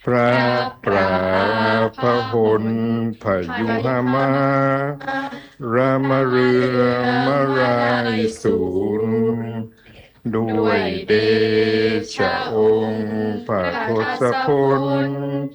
พระปราพหลพยุหมา มเรือมรายสูรด้วยเดชะองค์พระทศพล